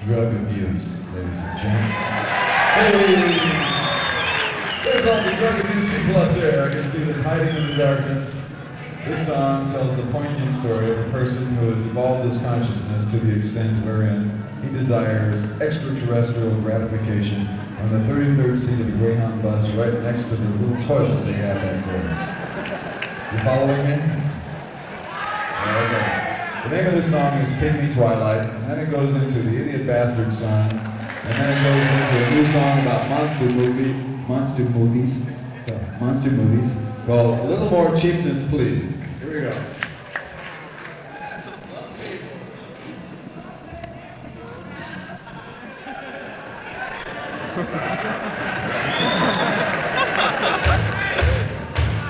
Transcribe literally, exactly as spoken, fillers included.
drug abuse, ladies and gents. Hey! There's all the drug abuse people up there. I can see them hiding in the darkness. This song tells the poignant story of a person who has evolved his consciousness to the extent wherein he desires extraterrestrial gratification on the thirty-third seat of the Greyhound bus right next to the little toilet they have back there. You following me? Okay. The name of this song is Pygmy Twilight, and then it goes into the Idiot Bastard song, and then it goes into a new song about monster movie, monster movies, uh, monster movies, called A Little More Cheapness, Please. Here we go.